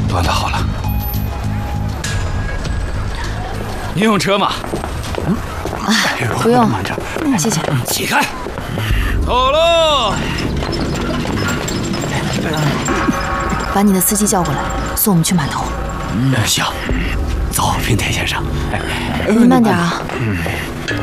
端的好了。您用车吗？ 不用，谢谢。 起开，走喽！ 把你的司机叫过来，送我们去码头。 行，走，平田先生。 你慢点啊。